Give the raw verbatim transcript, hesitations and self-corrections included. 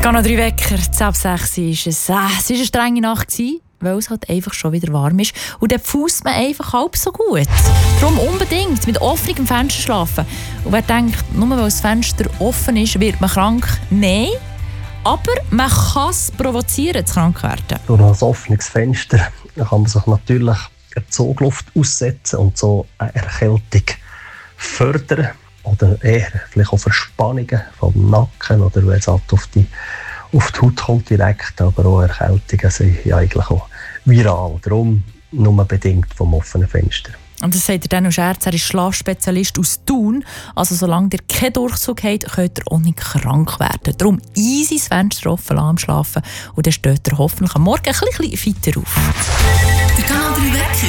Kanal drei Wecker, ab sechs ist es. Äh, es war eine strenge Nacht, weil es halt einfach schon wieder warm ist. Und dann fusst man einfach halb so gut. Darum unbedingt mit offenem Fenster schlafen. Und wer denkt, nur weil das Fenster offen ist, wird man krank? Nein. Aber man kann es provozieren, zu krank werden. Durch ein offenes Fenster kann man sich natürlich eine Zugluft aussetzen und so eine Erkältung fördern. Oder eher vielleicht auch Verspannungen vom Nacken oder wenn es halt auf die, auf die Haut kommt direkt. Aber auch Erkältungen sind ja eigentlich auch viral. Darum nur bedingt vom offenen Fenster. Und das sagt Daniel Scherz, er ist Schlafspezialist aus Thun. Also solange ihr keinen Durchzug habt, könnt ihr auch nicht krank werden. Darum easy das Fenster offen am Schlafen und dann steht ihr hoffentlich am Morgen ein bisschen fitter auf.